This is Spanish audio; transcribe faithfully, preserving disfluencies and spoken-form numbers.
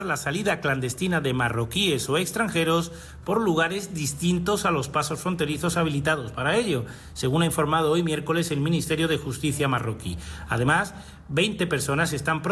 la salida clandestina de marroquíes o extranjeros por lugares distintos a los pasos fronterizos habilitados para ello, según ha informado hoy miércoles el Ministerio de Justicia marroquí. Además, veinte personas están